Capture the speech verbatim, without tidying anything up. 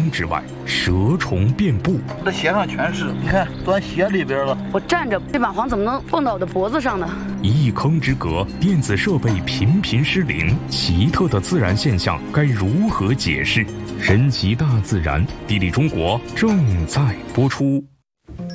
方之外，蛇虫遍布。 这鞋上全是，你看钻鞋里边了。 我站着，这把黄怎么能蹦到我的脖子上呢？ 一坑之隔，电子设备频频失灵，奇特的自然现象该如何解释？神奇大自然，地理中国正在播出。